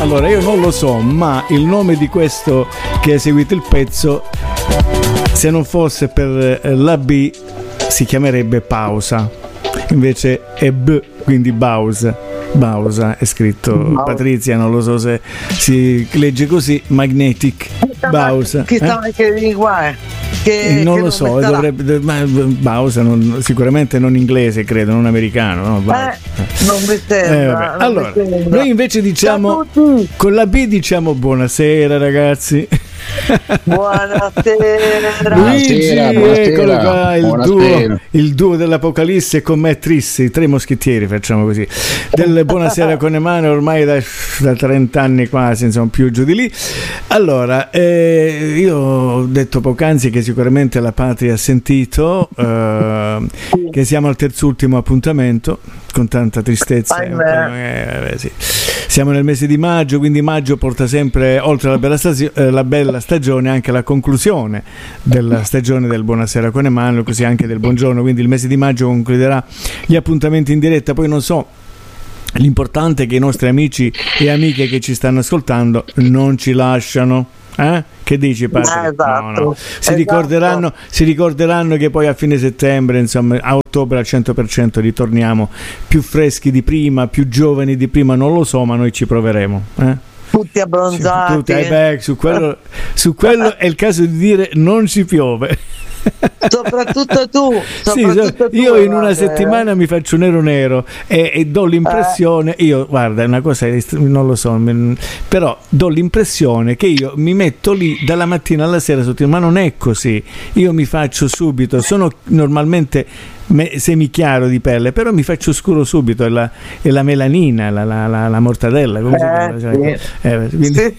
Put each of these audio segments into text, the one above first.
Allora, io non lo so, ma il nome di questo che ha seguito il pezzo, se non fosse per la B, si chiamerebbe Pausa. Invece è B, quindi Bausa. Bausa è scritto, Patrizia, non lo so se si legge così, Magnetic Bausa. Chissà che lingua è. Non lo so, dovrebbe, Bausa sicuramente non inglese, credo, non americano, no? Non mi sembra. Allora, noi invece diciamo, con la B diciamo buonasera ragazzi. Buonasera Luigi, eccolo qua, il duo dell'Apocalisse con me Trissi, tre moschettieri, facciamo così, del Buonasera con Emanuele, ormai da 30 anni quasi, insomma, più giù di lì. Allora, io ho detto poc'anzi che sicuramente la patria ha sentito che siamo al terzultimo appuntamento, con tanta tristezza. Sì. Siamo nel mese di maggio, quindi maggio porta sempre, oltre alla bella stagione, anche la conclusione della stagione del Buonasera con Emanuele, così anche del buongiorno, quindi il mese di maggio concluderà gli appuntamenti in diretta. Poi non so, l'importante è che i nostri amici e amiche che ci stanno ascoltando non ci lasciano. Che dici, Patria? Esatto. No. Si ricorderanno che poi a fine settembre, insomma a ottobre al 100% ritorniamo più freschi di prima, più giovani di prima, non lo so, ma noi ci proveremo. Tutti abbronzati. Su quello è il caso di dire non ci piove. Soprattutto tu. Io in una settimana mi faccio nero e do l'impressione, io guarda, è una cosa, non lo so, però do l'impressione che io mi metto lì dalla mattina alla sera sotto, ma non è così. Io mi faccio subito, sono normalmente semichiaro di pelle, però mi faccio scuro subito, è la melanina, la mortadella, come si chiama? Sì.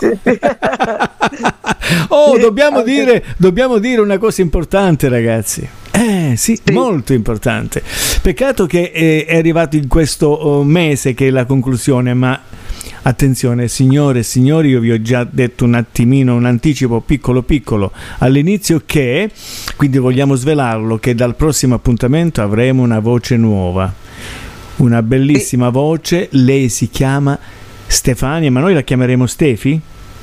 Dobbiamo dire una cosa importante, ragazzi. Sì, molto importante. Peccato che è arrivato in questo mese che è la conclusione, ma attenzione, signore e signori, io vi ho già detto un attimino, un anticipo piccolo all'inizio, che quindi vogliamo svelarlo, che dal prossimo appuntamento avremo una voce nuova, una bellissima voce. Lei si chiama Stefania, ma noi la chiameremo Stefi?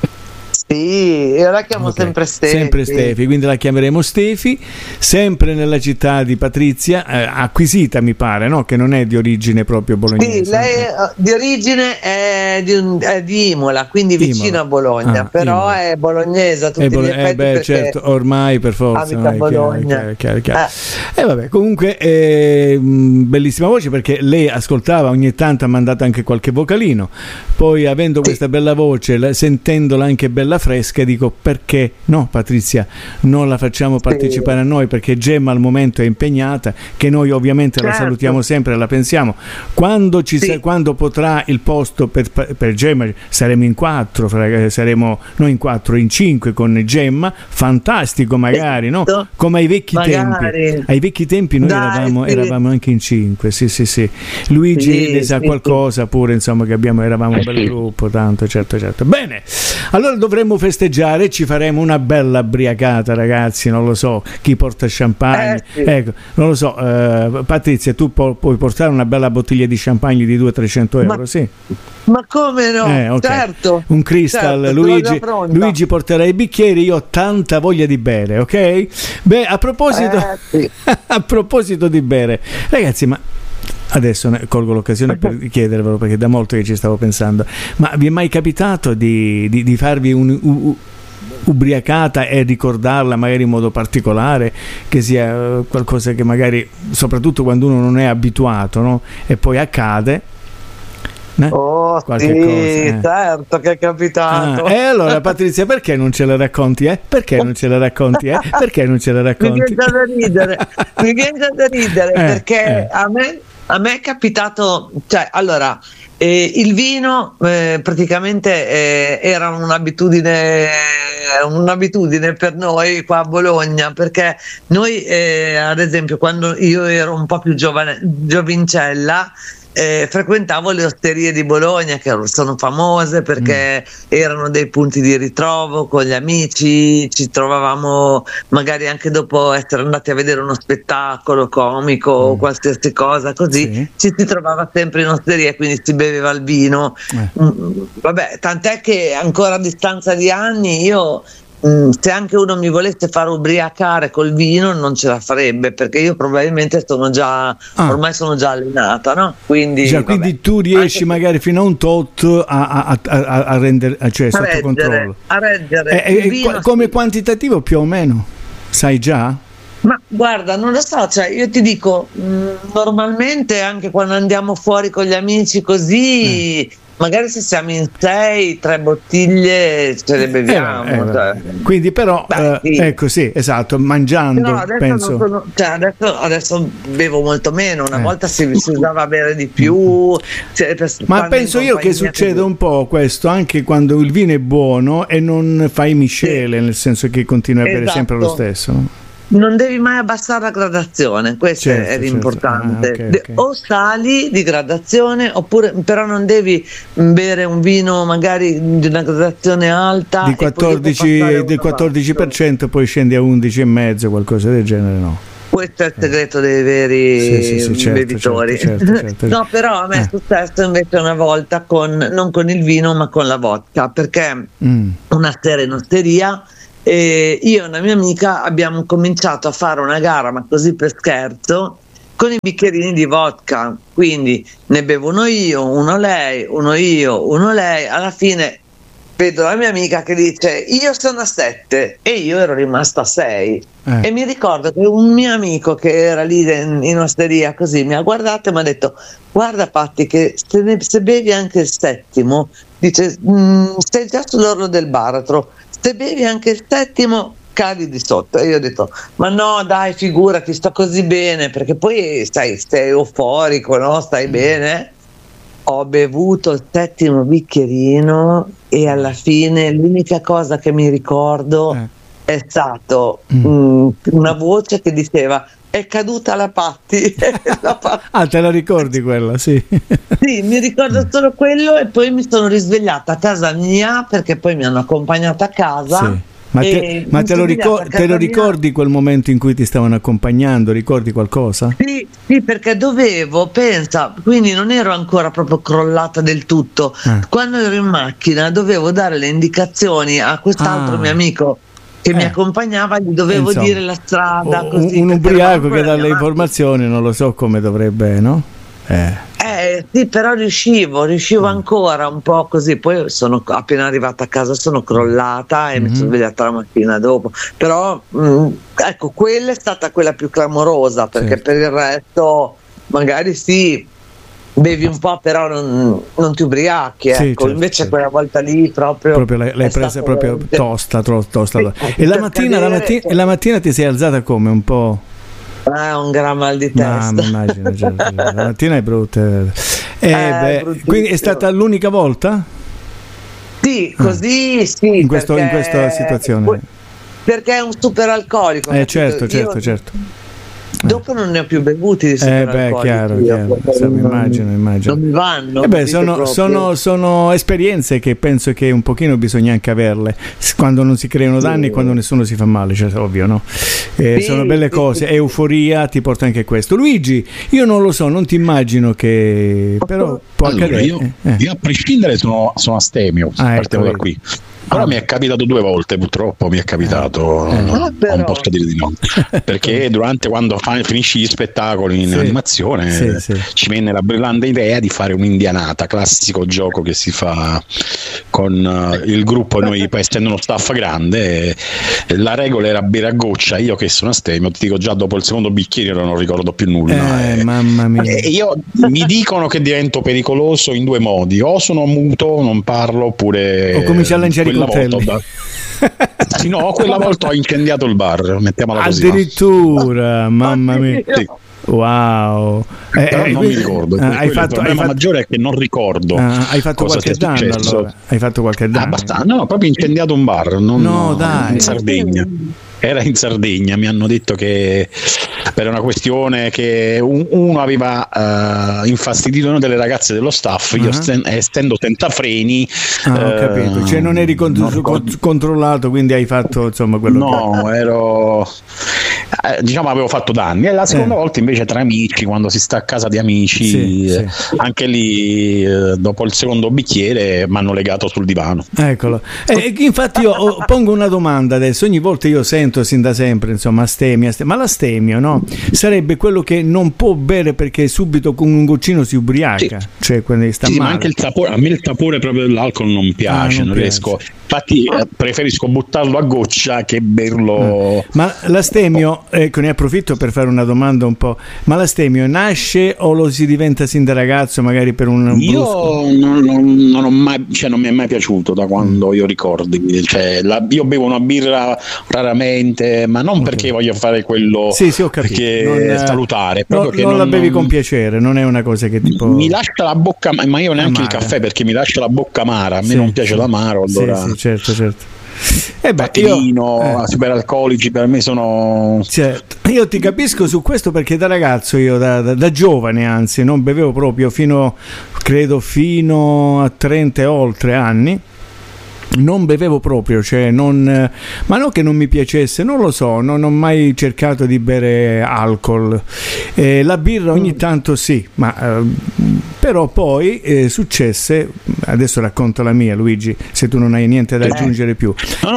Sì, io la chiamo sempre Stefi. Sempre Stefi, quindi la chiameremo Stefi, sempre nella città di Patrizia, acquisita mi pare, no? Che non è di origine proprio bolognese. Sì, lei di origine è di Imola, quindi vicino a Bologna, però Imola. È bolognese a tutti gli effetti, certo, ormai per forza. Abita a Bologna. Chiaro. Vabbè, comunque bellissima voce, perché lei ascoltava, ogni tanto ha mandato anche qualche vocalino, poi avendo questa bella voce, sentendola anche bella fresca, dico perché no, Patrizia, non la facciamo partecipare a noi, perché Gemma al momento è impegnata, che noi ovviamente la salutiamo sempre, la pensiamo quando potrà il posto per Gemma. Saremo in 4, saremo non in 4, in 5 con Gemma, fantastico, magari, no? Come ai vecchi tempi noi eravamo anche in 5, sì. Luigi ne sa qualcosa pure, insomma, che eravamo un bel gruppo, tanto, certo. Bene, allora dovremmo festeggiare, ci faremo una bella briacata, ragazzi, non lo so chi porta champagne, ecco, non lo so, Patrizia, tu puoi portare una bella bottiglia di champagne di 200-300 euro, sì? Ma come no? Okay. Certo, un crystal, certo, Luigi porterà i bicchieri, io ho tanta voglia di bere, ok? Beh, a proposito di bere, ragazzi, ma adesso colgo l'occasione per chiedervelo, perché da molto che ci stavo pensando, ma vi è mai capitato di farvi ubriacata e ricordarla magari in modo particolare, che sia qualcosa che magari, soprattutto quando uno non è abituato, no? E poi accade? Certo che è capitato. E allora, Patrizia, perché non ce la racconti? Perché non ce la racconti? Perché non ce la racconti? Mi viene da ridere perché a me è capitato, cioè, allora, il vino praticamente era un'abitudine per noi qua a Bologna, perché noi ad esempio quando io ero un po' più giovincella, frequentavo le osterie di Bologna, che sono famose perché erano dei punti di ritrovo con gli amici, ci trovavamo magari anche dopo essere andati a vedere uno spettacolo comico o qualsiasi cosa così, ci si trovava sempre in osteria, quindi si beveva il vino. Vabbè, tant'è che ancora a distanza di anni io, se anche uno mi volesse far ubriacare col vino non ce la farebbe, perché io probabilmente ormai sono già allenata, no? Quindi tu riesci magari fino a un tot a rendere, cioè sotto controllo, a reggere come quantitativo più o meno, sai già? Ma guarda, non lo so, cioè io ti dico, normalmente anche quando andiamo fuori con gli amici così, magari se siamo in 6-3 bottiglie ce le beviamo. Quindi però, sì. Ecco sì, esatto, mangiando, no, adesso penso. Adesso bevo molto meno, una volta si usava bere di più. Ma penso io che succeda un po' questo anche quando il vino è buono e non fai miscele, nel senso che continui a bere sempre lo stesso, no? Non devi mai abbassare la gradazione, questo è l'importante. Okay. O sali di gradazione, oppure però non devi bere un vino magari di una gradazione alta di 14%, poi scendi a 11,5, qualcosa del genere, no? Questo è il segreto dei veri bevitori. Certo. No, però a me è successo invece una volta non con il vino ma con la vodka, perché una sera in osteria io e una mia amica abbiamo cominciato a fare una gara, ma così per scherzo, con i bicchierini di vodka, quindi ne bevo uno io, uno lei, uno io, uno lei. Alla fine vedo la mia amica che dice io sono a 7 e io ero rimasta a 6 e mi ricordo che un mio amico che era lì in osteria così mi ha guardato e mi ha detto: guarda Patti, che se bevi anche il settimo, dice, sei già sull'orlo del baratro, se bevi anche il settimo cadi di sotto. E io ho detto: ma no dai, figurati, sto così bene, perché poi stai euforico, no? Stai bene. Ho bevuto il settimo bicchierino e alla fine l'unica cosa che mi ricordo è stato una voce che diceva: è caduta la Patti. Ah, te la ricordi quella? Sì. Sì, mi ricordo solo quello e poi mi sono risvegliata a casa mia, perché poi mi hanno accompagnata a casa. Sì. Ma te lo ricordi quel momento in cui ti stavano accompagnando? Ricordi qualcosa? Sì, perché pensa, quindi non ero ancora proprio crollata del tutto. Quando ero in macchina dovevo dare le indicazioni a quest'altro mio amico che mi accompagnava, gli dovevo dire la strada. Così, un ubriaco che dà le informazioni non lo so come dovrebbe, no? Sì, però riuscivo ancora un po' così. Poi sono appena arrivata a casa, sono crollata e mi sono svegliata la mattina dopo. Però ecco, quella è stata quella più clamorosa, perché per il resto magari sì, bevi un po', però non ti ubriachi, ecco. Invece quella volta lì proprio l'hai presa proprio tosta. E la mattina ti sei alzata come? Un po'? Un gran mal di testa. Immagino, la mattina è brutta. Quindi è stata l'unica volta? Sì, così sì. In questa situazione. Perché è un super alcolico. Certo. Dopo non ne ho più bevuti di superalcolici. Chiaro. Immagino. Non mi vanno. Sono esperienze che penso che un pochino bisogna anche averle quando non si creano danni, quando nessuno si fa male, cioè, ovvio, no? Sono belle cose. Euforia ti porta anche questo. Luigi, io non lo so, non ti immagino che però può accadere. Io a prescindere sono astemio, partiamo da qui. Però mi è capitato 2 volte, purtroppo mi è capitato, non posso dire di no, perché quando finisci gli spettacoli in animazione ci venne la brillante idea di fare un'indianata, classico gioco che si fa con il gruppo, noi poi essendo uno staff grande, la regola era bere a goccia. Io che sono astemio, ti dico, già dopo il secondo bicchiere non ricordo più nulla. Mamma mia. Mi dicono che divento pericoloso in 2 modi: o sono muto, non parlo, oppure o cominci a lanciare i coltelli. Quella volta ho incendiato il bar, mettiamola così. Addirittura, mamma mia. Sì. Wow. Non mi ricordo. Il problema maggiore è che non ricordo. Hai fatto qualche danno allora? Hai fatto qualche danno? Abbastanza. No, proprio incendiato un bar. Dai. In Sardegna. Era in Sardegna, mi hanno detto che per una questione che uno aveva infastidito una delle ragazze dello staff, io essendo senza freni. Ho capito, cioè non eri controllato, quindi hai fatto insomma quello ero diciamo avevo fatto danni. E la seconda volta invece tra amici, quando si sta a casa di amici, anche lì dopo il secondo bicchiere mi hanno legato sul divano. Eccolo. Infatti io pongo una domanda adesso, ogni volta io sento sin da sempre insomma astemia, ma l'astemio, no? Sarebbe quello che non può bere perché subito con un goccino si ubriaca, cioè quando sta male. Ma anche il sapore, a me il sapore proprio dell'alcol non piace, non riesco. Infatti preferisco buttarlo a goccia che berlo. Ma l'astemio, ecco, ne approfitto per fare una domanda un po'. Ma l'astemio nasce o lo si diventa sin da ragazzo, magari per un Io non ho mai, cioè non mi è mai piaciuto da quando io ricordi, cioè io bevo una birra raramente, ma non perché voglio fare quello ho capito. Perché salutare, proprio che non la bevi con piacere, non è una cosa che tipo mi lascia la bocca, ma io neanche amara. Il caffè, perché mi lascia la bocca amara, a me non piace l'amaro, allora certo. Vino, superalcolici per me sono. Certo. Io ti capisco su questo perché da ragazzo, io da giovane anzi, non bevevo proprio fino a 30 e oltre anni. Non bevevo proprio, cioè ma non che non mi piacesse, non lo so, non ho mai cercato di bere alcol. La birra ogni tanto sì, ma però poi successe, adesso racconto la mia, Luigi, se tu non hai niente da aggiungere più.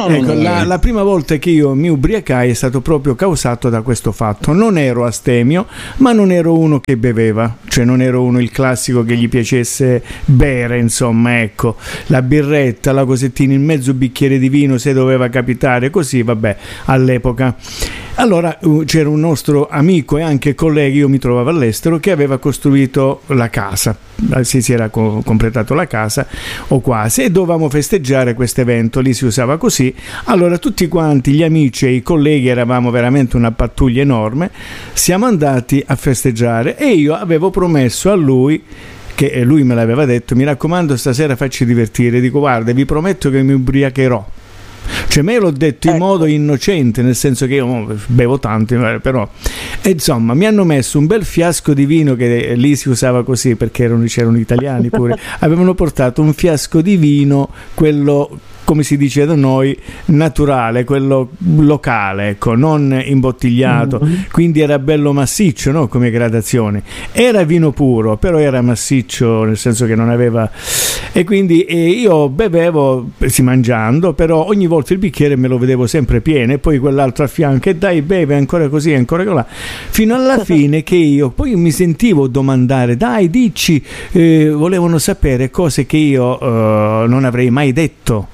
La prima volta che io mi ubriacai è stato proprio causato da questo fatto. Non ero astemio, ma non ero uno che beveva, cioè non ero uno il classico che gli piacesse bere, insomma, ecco, la birretta, la cosettina, il mezzo bicchiere di vino se doveva capitare, così, vabbè, all'epoca. Allora c'era un nostro amico e anche collega, io mi trovavo all'estero, che aveva costruito la casa, si era completato la casa o quasi, e dovevamo festeggiare questo evento, lì si usava così. Allora tutti quanti gli amici e i colleghi, eravamo veramente una pattuglia enorme, siamo andati a festeggiare e io avevo promesso a lui, che lui me l'aveva detto, mi raccomando stasera facci divertire, dico guarda vi prometto che mi ubriacherò, cioè me l'ho detto in modo innocente, nel senso che io bevo tanto, però insomma mi hanno messo un bel fiasco di vino, che lì si usava così perché c'erano italiani pure, avevano portato un fiasco di vino, quello come si dice da noi, naturale, quello locale, ecco, non imbottigliato, quindi era bello massiccio, no? Come gradazione. Era vino puro, però era massiccio, nel senso che non aveva. E quindi io bevevo, mangiando, però ogni volta il bicchiere me lo vedevo sempre pieno, e poi quell'altro a fianco, e dai, beve ancora così, ancora là, fino alla fine che io poi mi sentivo domandare, dai, dici, volevano sapere cose che io non avrei mai detto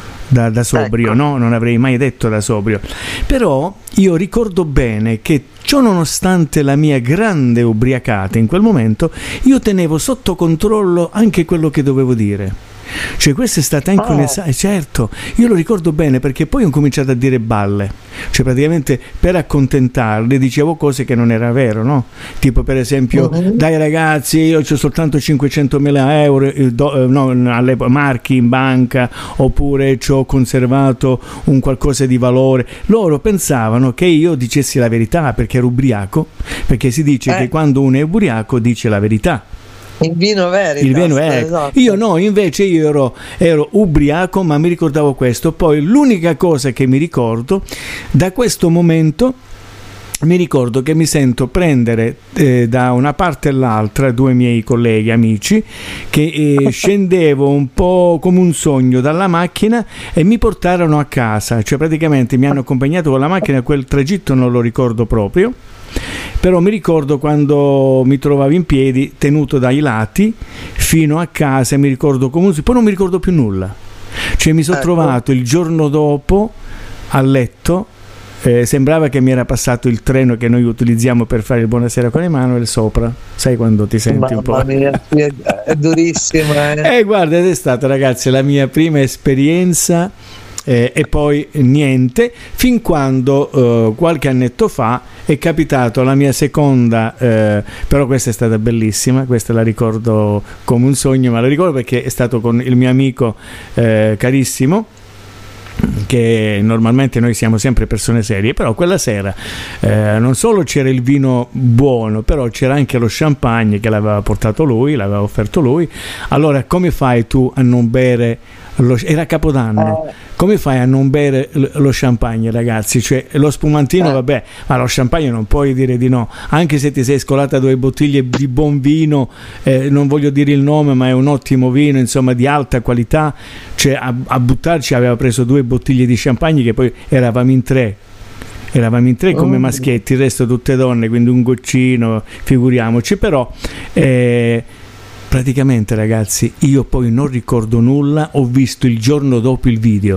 da sobrio, ecco. No, non avrei mai detto da sobrio. Però io ricordo bene che ciò nonostante la mia grande ubriacata in quel momento, io tenevo sotto controllo anche quello che dovevo dire. Cioè questo è stato anche un esame, certo, io lo ricordo bene perché poi ho cominciato a dire balle, cioè praticamente per accontentarli dicevo cose che non era vero, no? Tipo per esempio, dai ragazzi, io ho soltanto 500.000 euro all'epoca, marchi in banca, oppure ci ho conservato un qualcosa di valore. Loro pensavano che io dicessi la verità perché ero ubriaco, perché si dice che quando uno è ubriaco dice la verità. Il vino Veritas, il vino esatto. Io no, invece io ero ubriaco, ma mi ricordavo questo. Poi l'unica cosa che mi ricordo da questo momento, mi ricordo che mi sento prendere da una parte all'altra due miei colleghi amici, che scendevo un po' come un sogno dalla macchina e mi portarono a casa, cioè praticamente mi hanno accompagnato con la macchina. Quel tragitto non lo ricordo proprio, però mi ricordo quando mi trovavo in piedi, tenuto dai lati fino a casa, mi ricordo comunque, poi non mi ricordo più nulla, cioè mi sono trovato il giorno dopo a letto, sembrava che mi era passato il treno che noi utilizziamo per fare il Buonasera con Emanuele sopra, sai quando ti senti un po'. Mia, è durissima. Guarda, ed è stata, ragazzi, la mia prima esperienza. E poi niente, fin quando qualche annetto fa è capitato la mia seconda, però questa è stata bellissima, questa la ricordo come un sogno, ma la ricordo perché è stato con il mio amico carissimo, che normalmente noi siamo sempre persone serie, però quella sera non solo c'era il vino buono, però c'era anche lo champagne che l'aveva portato lui, l'aveva offerto lui. Allora come fai tu a non bere era Capodanno, come fai a non bere lo champagne, ragazzi? Cioè, lo spumantino vabbè, ma lo champagne non puoi dire di no, anche se ti sei scolata 2 bottiglie di buon vino, non voglio dire il nome, ma è un ottimo vino, insomma, di alta qualità. Cioè, a buttarci aveva preso 2 bottiglie di champagne, che poi eravamo in 3 come maschietti, il resto tutte donne, quindi un goccino, figuriamoci. Però praticamente, ragazzi, io poi non ricordo nulla, ho visto il giorno dopo il video.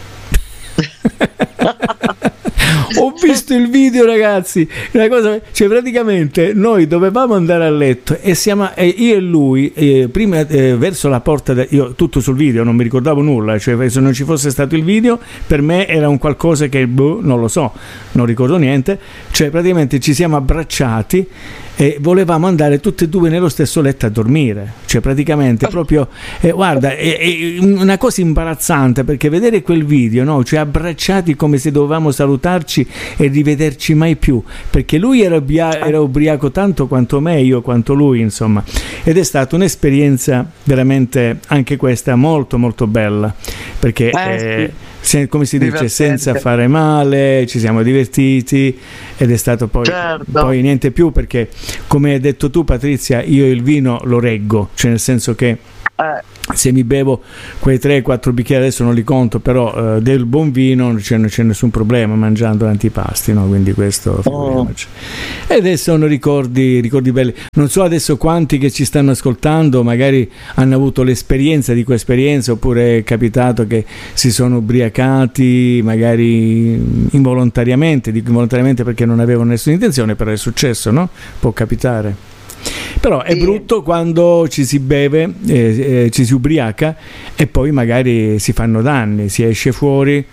Ho visto il video, ragazzi, una cosa, cioè praticamente noi dovevamo andare a letto e io e lui prima verso la porta io tutto sul video, non mi ricordavo nulla, cioè se non ci fosse stato il video per me era un qualcosa che non lo so, non ricordo niente. Cioè praticamente ci siamo abbracciati e volevamo andare tutti e 2 nello stesso letto a dormire, cioè praticamente proprio guarda, è una cosa imbarazzante, perché vedere quel video, no? Cioè abbracciati come se dovevamo salutarci e rivederci mai più, perché lui era ubriaco tanto quanto me, io quanto lui, insomma, ed è stata un'esperienza veramente anche questa molto molto bella, perché come si dice, senza fare male, ci siamo divertiti ed è stato poi niente più, perché come hai detto tu, Patrizia, io il vino lo reggo, cioè nel senso che se mi bevo quei 3-4 bicchieri, adesso non li conto, però del buon vino non c'è nessun problema mangiando l'antipasti, no? Quindi questo e adesso sono ricordi belli. Non so adesso quanti che ci stanno ascoltando magari hanno avuto l'esperienza di quell'esperienza, oppure è capitato che si sono ubriacati magari involontariamente perché non avevano nessuna intenzione, però è successo, no? Può capitare. Però è brutto quando ci si beve, ci si ubriaca e poi magari si fanno danni, si esce fuori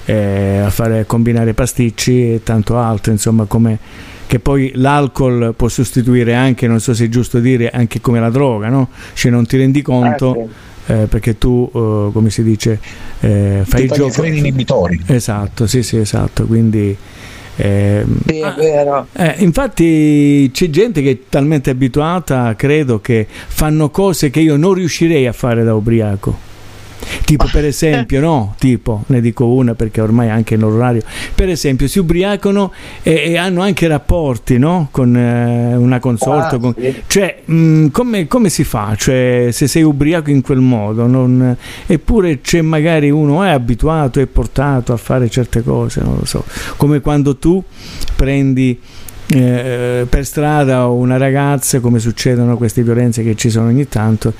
a combinare pasticci e tanto altro, insomma, come che poi l'alcol può sostituire anche, non so se è giusto dire, anche come la droga, no? Cioè non ti rendi conto perché tu, come si dice, fai il gioco, freni inibitori. Esatto, sì, esatto, quindi sì, è vero. Infatti c'è gente che è talmente abituata, credo, che fanno cose che io non riuscirei a fare da ubriaco. Tipo, per esempio, ne dico una perché ormai anche nell'orario, per esempio si ubriacano e hanno anche rapporti, no? Con una consorte, cioè come si fa? Cioè, se sei ubriaco in quel modo, eppure c'è magari uno è abituato, è portato a fare certe cose, non lo so, come quando tu prendi per strada una ragazza, come succedono queste violenze che ci sono ogni tanto,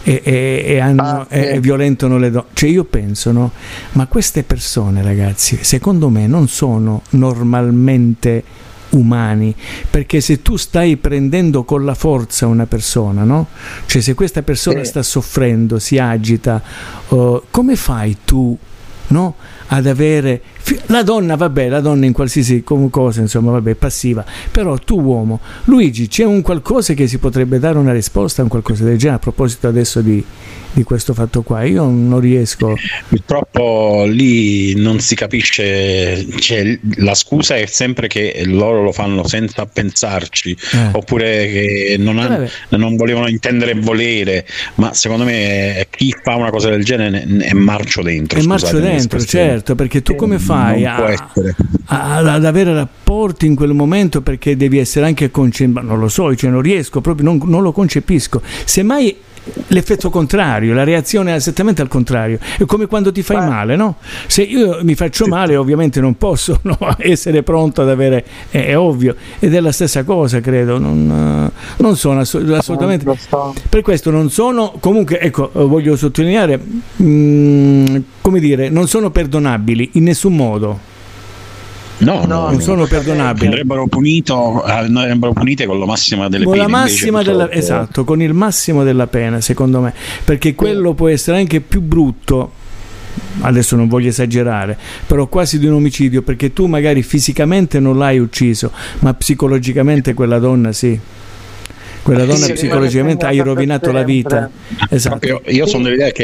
e violentano le donne. Cioè io penso, no? Ma queste persone, ragazzi, secondo me non sono normalmente umani, perché se tu stai prendendo con la forza una persona, no? Cioè se questa persona sta soffrendo, si agita, come fai tu, no? Ad avere la donna in qualsiasi cosa, insomma, vabbè, passiva, però tu uomo, Luigi, c'è un qualcosa che si potrebbe dare una risposta a un qualcosa del genere, a proposito adesso di questo fatto qua? Io non riesco. Purtroppo lì non si capisce, cioè, la scusa è sempre che loro lo fanno senza pensarci, oppure che non volevano intendere volere, ma secondo me chi fa una cosa del genere è marcio dentro. È marcio dentro, certo, perché tu come fai ad avere rapporti in quel momento, perché devi essere anche non lo so, cioè non riesco proprio, non lo concepisco. Semmai l'effetto contrario, la reazione è esattamente al contrario, è come quando ti fai male, no? Se io mi faccio male, ovviamente non posso, no, essere pronto ad avere, è ovvio, ed è la stessa cosa, credo, non sono assolutamente, per questo non sono, comunque, ecco, voglio sottolineare, come dire, non sono perdonabili in nessun modo. No, non sono perdonabili. Andrebbero punite con la massima delle pene. Esatto, con il massimo della pena, secondo me, perché quello può essere anche più brutto, adesso non voglio esagerare, però quasi di un omicidio, perché tu magari fisicamente non l'hai ucciso, ma psicologicamente quella donna sì. Quella donna psicologicamente hai rovinato la vita. Esatto. Io sono dell'idea che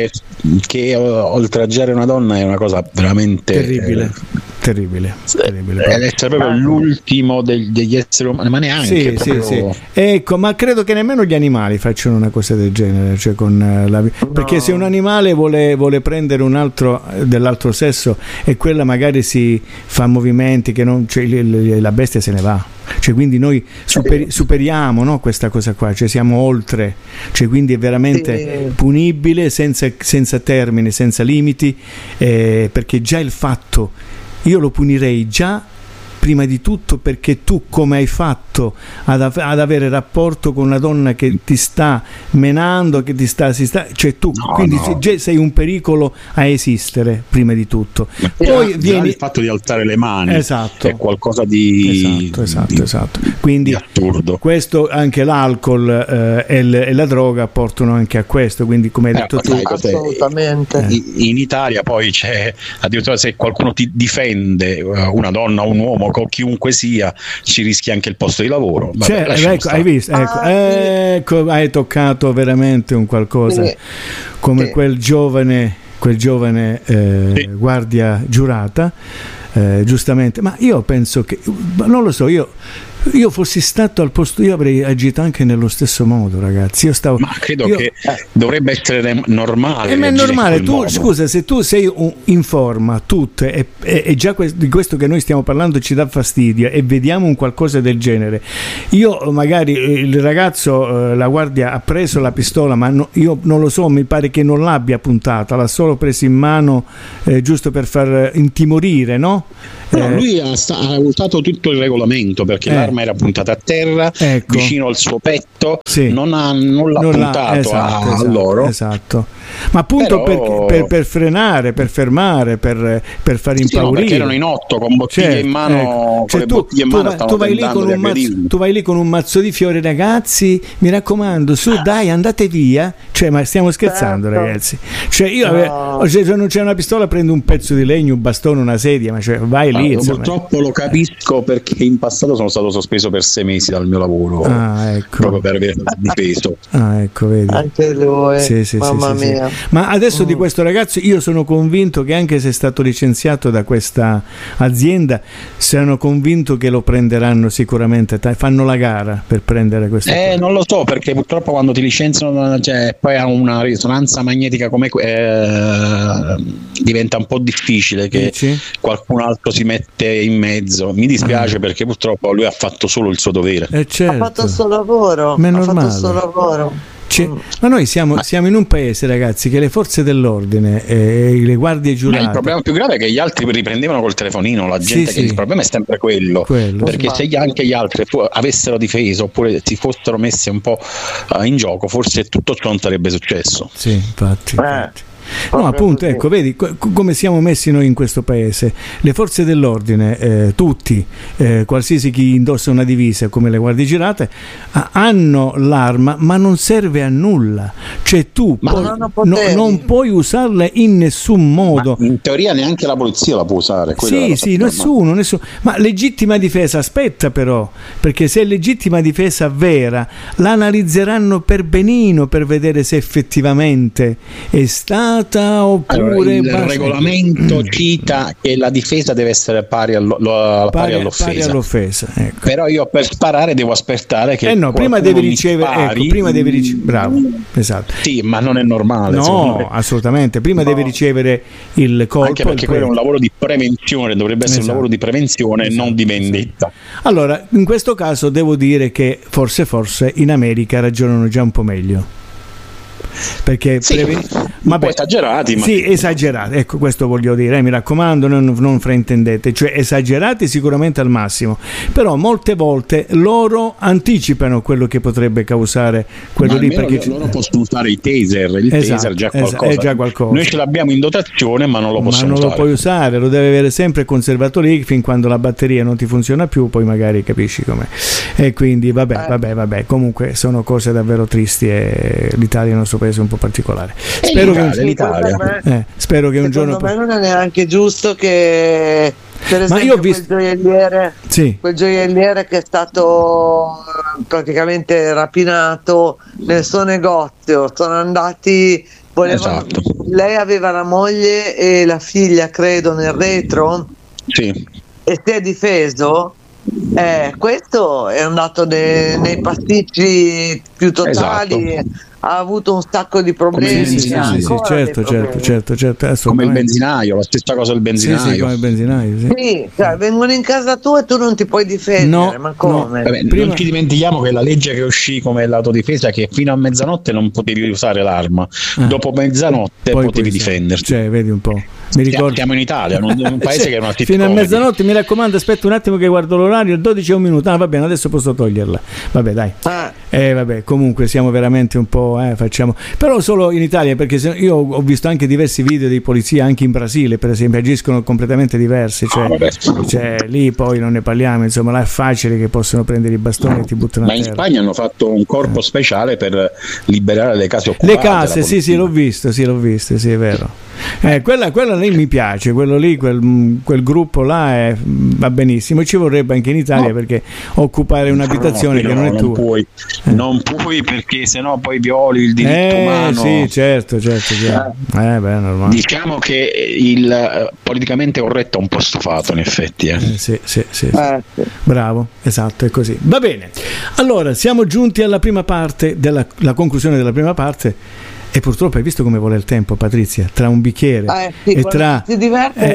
che oltraggiare una donna è una cosa veramente terribile. È proprio l'ultimo degli esseri umani, ma neanche sì. Ecco, ma credo che nemmeno gli animali facciano una cosa del genere, cioè perché se un animale vuole prendere un altro dell'altro sesso e quella magari si fa movimenti che non, cioè, la bestia se ne va. Cioè, quindi noi superiamo, no, questa cosa qua, cioè siamo oltre, cioè quindi è veramente punibile senza termine, senza limiti, perché già il fatto, io lo punirei già prima di tutto perché tu come hai fatto ad avere rapporto con una donna che ti sta menando, che cioè tu quindi sei un pericolo a esistere prima di tutto. Poi viene il fatto di alzare le mani, esatto, è qualcosa di esatto. Quindi di assurdo. Questo, anche l'alcol e la droga portano anche a questo, quindi come hai detto tu, assolutamente. In Italia poi c'è addirittura, se qualcuno ti difende, una donna o un uomo, chiunque sia, ci rischia anche il posto di lavoro. Ecco, hai visto? Ecco, hai toccato veramente un qualcosa come quel giovane guardia giurata, giustamente. Ma io penso che, non lo so, io fossi stato al posto, io avrei agito anche nello stesso modo, ragazzi. Ma credo che dovrebbe essere normale. Ma è normale. Tu, scusa, se tu sei in forma, e già di questo che noi stiamo parlando ci dà fastidio, e vediamo un qualcosa del genere. Io magari il ragazzo, la guardia ha preso la pistola, ma io non lo so, mi pare che non l'abbia puntata, l'ha solo presa in mano, giusto per far intimorire, no? No, lui ha usato tutto il regolamento, perché l'arma era puntata a terra, vicino al suo petto, non l'ha puntato a loro. Esatto. Ma appunto per frenare, per fermare, per far impaurire. Perché erano in 8 con bottiglie in mano, cioè, tu vai lì con un mazzo di fiori, ragazzi, mi raccomando, su, dai, andate via. Cioè, ma stiamo scherzando, ragazzi. Cioè, se non c'è una pistola, prendo un pezzo di legno, un bastone, una sedia, ma cioè vai lì. Purtroppo lo capisco, perché in passato sono stato sospeso per 6 mesi dal mio lavoro, proprio per aver difeso. Ecco, vedi. Anche lui, mamma mia. Ma adesso di questo ragazzo io sono convinto che, anche se è stato licenziato da questa azienda, sono convinto che lo prenderanno sicuramente, fanno la gara per prendere questo. Non lo so, perché purtroppo quando ti licenziano, poi ha una risonanza magnetica come diventa un po' difficile che qualcun altro si mette in mezzo. Mi dispiace, perché purtroppo lui ha fatto solo il suo dovere. Ha fatto il suo lavoro. Ma noi siamo in un paese, ragazzi, che le forze dell'ordine e le guardie giurate. Ma il problema più grave è che gli altri riprendevano col telefonino, la gente, il problema è sempre quello. Perché se anche gli altri avessero difeso, oppure si fossero messi un po' in gioco, forse tutto ciò non sarebbe successo. Sì, infatti. No, appunto, ecco, vedi come siamo messi noi in questo paese. Le forze dell'ordine, tutti, qualsiasi chi indossa una divisa come le guardie giurate, hanno l'arma, ma non serve a nulla. Cioè tu non puoi usarla in nessun modo. Ma in teoria neanche la polizia la può usare. Nessuno. Ma legittima difesa, aspetta però, perché se è legittima difesa vera, la analizzeranno per benino, per vedere se effettivamente è stata, oppure il regolamento cita che la difesa deve essere pari all'offesa. Ecco. Però io per sparare devo aspettare che prima devi ricevere, bravo, esatto. Sì, ma non è normale. No, assolutamente. Prima devi ricevere il colpo. Anche perché quello è un lavoro di prevenzione, dovrebbe essere un lavoro di prevenzione, non di vendetta. Allora, in questo caso devo dire che forse in America ragionano già un po' meglio. Perché un po' esagerati, ma esagerati, ecco, questo voglio dire, mi raccomando, non fraintendete, cioè esagerati sicuramente al massimo, però molte volte loro anticipano quello che potrebbe causare quello lì, perché loro possono usare i taser, taser è già qualcosa. Noi ce l'abbiamo in dotazione, ma non lo possiamo usare. Lo puoi usare, lo devi avere sempre conservato lì fin quando la batteria non ti funziona più, poi magari capisci com'è. E quindi vabbè, comunque sono cose davvero tristi, e l'Italia è il nostro paese un po' particolare. Spero che un giorno. Secondo me non è neanche giusto che, per esempio, io ho visto quel gioielliere che è stato praticamente rapinato nel suo negozio, sono andati Esatto. Lei aveva la moglie e la figlia, credo, nel retro. Sì. E si è difeso. Questo è andato nei pasticci più totali. Esatto. Ha avuto un sacco di problemi. Sì, certo. Come il benzinaio, la stessa cosa del benzinaio. Sì, come il benzinaio. Sì, cioè, vengono in casa tua e tu non ti puoi difendere. No, ma come? Vabbè, non ci dimentichiamo che la legge che uscì come l'autodifesa è che fino a mezzanotte non potevi usare l'arma, dopo mezzanotte potevi difenderti. Cioè, vedi un po'. Mi ricordo... Siamo in Italia, un paese che è una fino a mezzanotte, mi raccomando, aspetta un attimo che guardo l'orario, 12 e un minuto. Va bene, adesso posso toglierla. Vabbè, dai. Vabbè, comunque siamo veramente un po', facciamo. Però solo in Italia, perché io ho visto anche diversi video di polizia anche in Brasile, per esempio, agiscono completamente diversi, cioè lì poi non ne parliamo, insomma, là è facile che possono prendere i bastoni e ti buttano a terra. Ma in Spagna hanno fatto un corpo speciale per liberare le case occupate. Le case, sì, l'ho visto, sì, è vero. Quella lì mi piace, quello lì, quel gruppo là va benissimo. Ci vorrebbe anche in Italia, perché occupare un'abitazione che non è tua. Non puoi perché sennò poi violi il diritto umano. Sì, certo. Normale. Diciamo che il politicamente corretto è un po' stufato, in effetti. Sì. Bravo, esatto, è così. Va bene. Allora, siamo giunti alla prima parte, la conclusione della prima parte. E purtroppo hai visto come vuole il tempo, Patrizia, tra un bicchiere e tra